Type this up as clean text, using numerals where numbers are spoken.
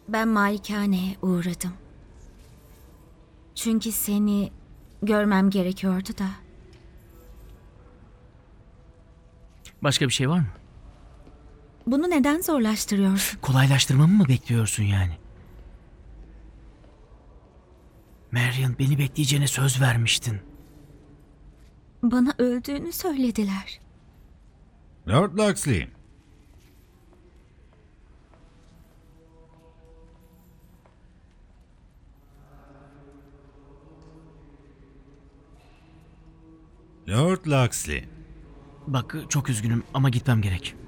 Ben malikaneye uğradım. Çünkü seni görmem gerekiyordu da. Başka bir şey var mı? Bunu neden zorlaştırıyorsun? Kolaylaştırmamı mı bekliyorsun yani? Marion, beni bekleyeceğine söz vermiştin. Bana öldüğünü söylediler. Lord Luxley. Lord Luxley. Bak, çok üzgünüm ama gitmem gerek.